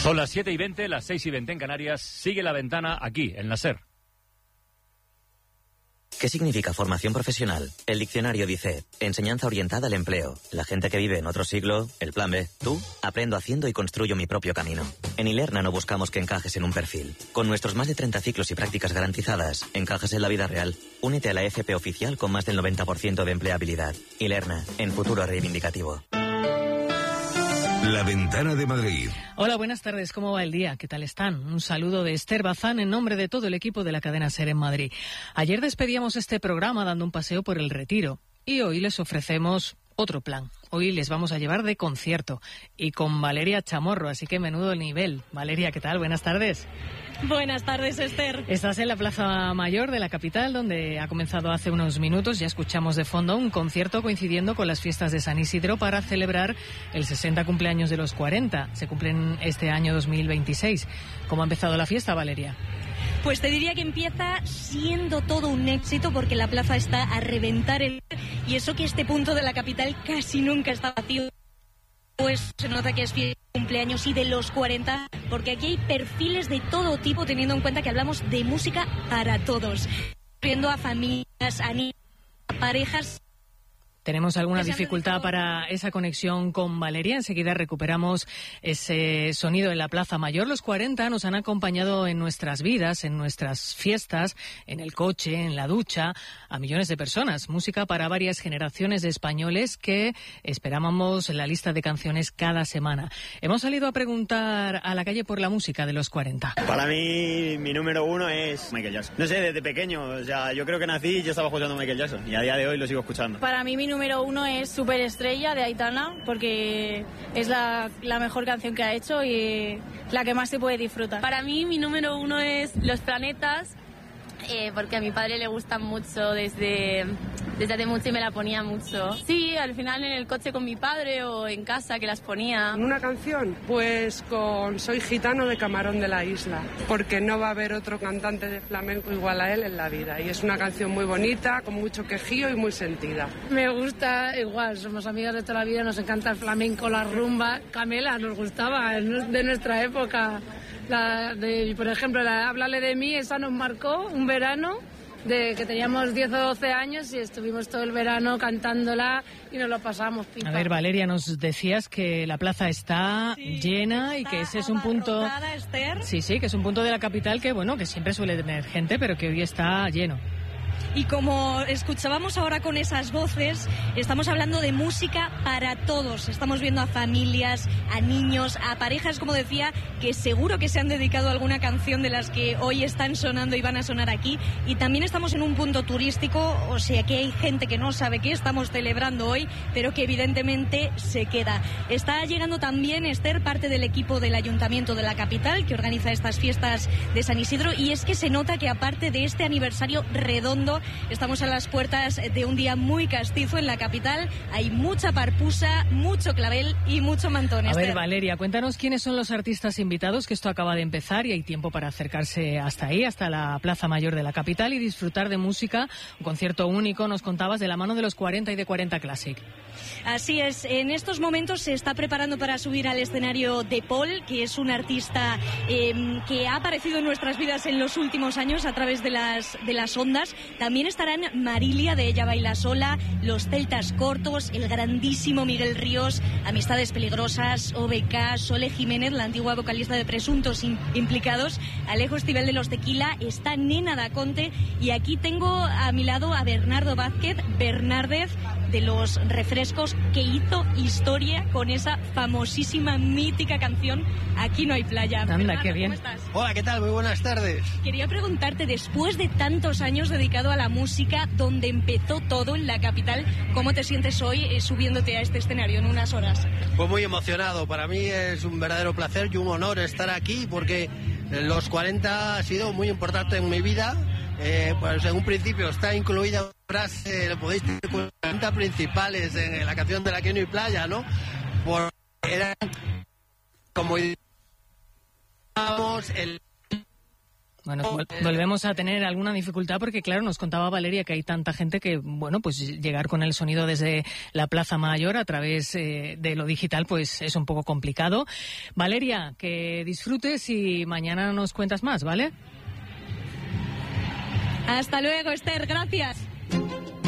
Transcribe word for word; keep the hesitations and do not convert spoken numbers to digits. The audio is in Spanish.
Son las siete y veinte, las seis y veinte en Canarias. Sigue La Ventana aquí, en la SER. ¿Qué significa formación profesional? El diccionario dice, enseñanza orientada al empleo. La gente que vive en otro siglo, el plan B. Tú, aprendo haciendo y construyo mi propio camino. En Ilerna no buscamos que encajes en un perfil. Con nuestros más de treinta ciclos y prácticas garantizadas, encajas en la vida real. Únete a la F P oficial con más del noventa por ciento de empleabilidad. Ilerna, en futuro reivindicativo. La Ventana de Madrid. Hola, buenas tardes. ¿Cómo va el día? ¿Qué tal están? Un saludo de Esther Bazán en nombre de todo el equipo de la cadena SER en Madrid. Ayer despedíamos este programa dando un paseo por el Retiro y hoy les ofrecemos otro plan. Hoy les vamos a llevar de concierto y con Valeria Chamorro, así que menudo el nivel. Valeria, ¿qué tal? Buenas tardes. Buenas tardes, Esther. Estás en la Plaza Mayor de la capital, donde ha comenzado hace unos minutos, ya escuchamos de fondo, un concierto coincidiendo con las fiestas de San Isidro para celebrar el sesenta cumpleaños de los cuarenta. Se cumplen este año dos mil veintiséis. ¿Cómo ha empezado la fiesta, Valeria? Pues te diría que empieza siendo todo un éxito porque la plaza está a reventar el... Y eso que este punto de la capital casi nunca está vacío. Pues se nota que es fiesta de cumpleaños y de los cuarenta, porque aquí hay perfiles de todo tipo, teniendo en cuenta que hablamos de música para todos. Viendo a familias, a niños, a parejas. Tenemos alguna dificultad para esa conexión con Valeria. Enseguida recuperamos ese sonido en la Plaza Mayor. Los cuarenta nos han acompañado en nuestras vidas, en nuestras fiestas, en el coche, en la ducha, a millones de personas. Música para varias generaciones de españoles que esperábamos en la lista de canciones cada semana. Hemos salido a preguntar a la calle por la música de los cuarenta. Para mí, mi número uno es Michael Jackson. No sé, desde pequeño, o sea, yo creo que nací y yo estaba escuchando Michael Jackson y a día de hoy lo sigo escuchando. Para mí, mi número uno es Superestrella de Aitana, porque es la, la mejor canción que ha hecho y la que más se puede disfrutar. Para mí mi número uno es Los Planetas, eh, porque a mi padre le gustan mucho desde, desde hace mucho y me la ponía mucho. Sí, al final en el coche con mi padre o en casa que las ponía. ¿Una canción? Pues con Soy Gitano de Camarón de la Isla, porque no va a haber otro cantante de flamenco igual a él en la vida. Y es una canción muy bonita, con mucho quejío y muy sentida. Me gusta igual, somos amigas de toda la vida, nos encanta el flamenco, la rumba. Camela nos gustaba, de nuestra época. La de, por ejemplo, la Háblale de mí, esa nos marcó un verano de que teníamos diez o doce años y estuvimos todo el verano cantándola y nos lo pasamos pipa. A ver, Valeria, nos decías que la plaza está sí, llena y que ese es un punto... Esther. Sí, sí, que es un punto de la capital que, bueno, que siempre suele tener gente, pero que hoy está lleno. Y como escuchábamos ahora con esas voces, estamos hablando de música para todos. Estamos viendo a familias, a niños, a parejas, como decía, que seguro que se han dedicado a alguna canción de las que hoy están sonando y van a sonar aquí. Y también estamos en un punto turístico, o sea que hay gente que no sabe qué estamos celebrando hoy, pero que evidentemente se queda. Está llegando también, Esther, parte del equipo del Ayuntamiento de la capital, que organiza estas fiestas de San Isidro, y es que se nota que aparte de este aniversario redondo, estamos a las puertas de un día muy castizo en la capital. Hay mucha parpusa, mucho clavel y mucho mantón. A Esther. ver, Valeria, cuéntanos quiénes son los artistas invitados, que esto acaba de empezar y hay tiempo para acercarse hasta ahí, hasta la Plaza Mayor de la capital y disfrutar de música. Un concierto único, nos contabas, de la mano de los cuarenta y de cuarenta Classic. Así es, en estos momentos se está preparando para subir al escenario De Paul, que es un artista eh, que ha aparecido en nuestras vidas en los últimos años a través de las, de las ondas. También estarán Marilia, de Ella Baila Sola, Los Celtas Cortos, el grandísimo Miguel Ríos, Amistades Peligrosas, O B K, Sole Jiménez, la antigua vocalista de Presuntos Implicados, Alejo Estibel de Los Tequila, está Nena Daconte, y aquí tengo a mi lado a Bernardo Vázquez, Bernárdez, de Los Refrescos, que hizo historia con esa famosísima, mítica canción Aquí no hay playa. Anda, Bernardo, qué bien. ¿cómo estás? Hola, ¿qué tal? Muy buenas tardes. Quería preguntarte, después de tantos años dedicado a la música, donde empezó todo en la capital, ¿cómo te sientes hoy eh, subiéndote a este escenario en unas horas? Pues muy emocionado. Para mí es un verdadero placer y un honor estar aquí, porque los cuarenta ha sido muy importante en mi vida. Eh, pues en un principio está incluida una frase, lo podéis decir, cuarenta principales en la canción de la Aquí no hay playa, ¿no? Por, eran como el Bueno, volvemos a tener alguna dificultad porque, claro, nos contaba Valeria que hay tanta gente que, bueno, pues llegar con el sonido desde la Plaza Mayor a través eh, de lo digital, pues es un poco complicado. Valeria, que disfrutes y mañana nos cuentas más, ¿vale? Hasta luego, Esther, gracias.